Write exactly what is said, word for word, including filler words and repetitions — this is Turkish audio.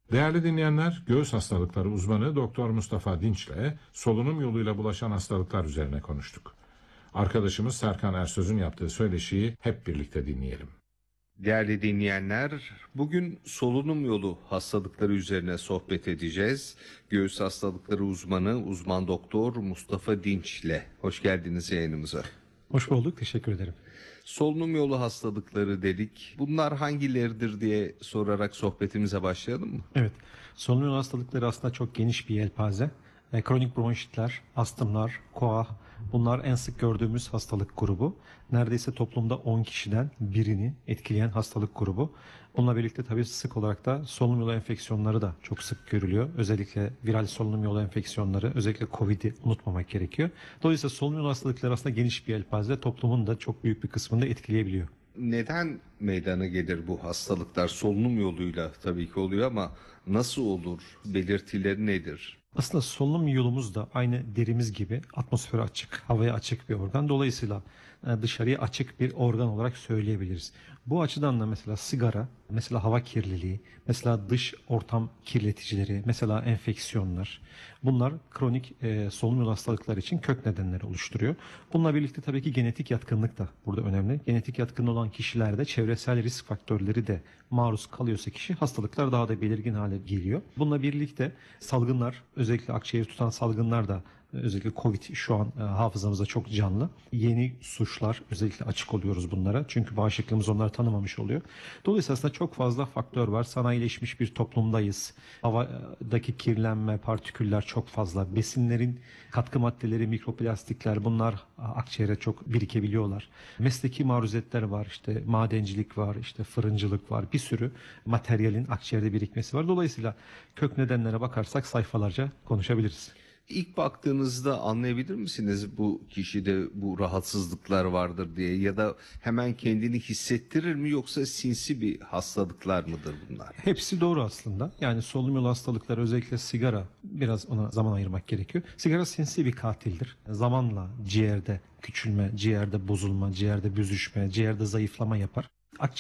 Değerli dinleyenler, göğüs hastalıkları uzmanı Doktor Mustafa Dinç'le solunum yoluyla bulaşan hastalıklar üzerine konuştuk. Arkadaşımız Serkan Ersöz'ün yaptığı söyleşiyi hep birlikte dinleyelim. Değerli dinleyenler, bugün solunum yolu hastalıkları üzerine sohbet edeceğiz. Göğüs hastalıkları uzmanı, uzman doktor Mustafa Dinç ile. Hoş geldiniz yayınımıza. Hoş bulduk, teşekkür ederim. Solunum yolu hastalıkları dedik. Bunlar hangileridir diye sorarak sohbetimize başlayalım mı? Evet, solunum yolu hastalıkları aslında çok geniş bir yelpaze. E, kronik bronşitler, astımlar, koah, bunlar en sık gördüğümüz hastalık grubu. Neredeyse toplumda on kişiden birini etkileyen hastalık grubu. Bununla birlikte tabii sık olarak da solunum yolu enfeksiyonları da çok sık görülüyor. Özellikle viral solunum yolu enfeksiyonları, özellikle Covid'i unutmamak gerekiyor. Dolayısıyla solunum yolu hastalıkları aslında geniş bir yelpaze, toplumun da çok büyük bir kısmını da etkileyebiliyor. Neden meydana gelir bu hastalıklar? Solunum yoluyla tabii ki oluyor ama nasıl olur? Belirtileri nedir? Aslında solunum yolumuz da aynı derimiz gibi atmosfere açık, havaya açık bir organ. Dolayısıyla dışarıya açık bir organ olarak söyleyebiliriz. Bu açıdan da mesela sigara, mesela hava kirliliği, mesela dış ortam kirleticileri, mesela enfeksiyonlar, bunlar kronik e, solunum yolu hastalıkları için kök nedenleri oluşturuyor. Bununla birlikte tabii ki genetik yatkınlık da burada önemli. Genetik yatkın olan kişilerde çevresel risk faktörleri de maruz kalıyorsa kişi, hastalıklar daha da belirgin hale geliyor. Bununla birlikte salgınlar, özellikle akciğeri tutan salgınlar da, özellikle Covid şu an e, hafızamızda çok canlı. Yeni suçlar, özellikle açık oluyoruz bunlara. Çünkü bağışıklığımız onları tanımamış oluyor. Dolayısıyla aslında çok fazla faktör var. Sanayileşmiş bir toplumdayız. Havadaki kirlenme, partiküller çok fazla. Besinlerin katkı maddeleri, mikroplastikler, bunlar akciğere çok birikebiliyorlar. Mesleki maruziyetler var. İşte madencilik var, işte fırıncılık var. Bir sürü materyalin akciğerde birikmesi var. Dolayısıyla kök nedenlere bakarsak sayfalarca konuşabiliriz. İlk baktığınızda anlayabilir misiniz bu kişide bu rahatsızlıklar vardır diye, ya da hemen kendini hissettirir mi, yoksa sinsi bir hastalıklar mıdır bunlar? Hepsi doğru aslında. Yani solunum yolu hastalıkları, özellikle sigara, biraz ona zaman ayırmak gerekiyor. Sigara sinsi bir katildir. Zamanla ciğerde küçülme, ciğerde bozulma, ciğerde büzüşme, ciğerde zayıflama yapar.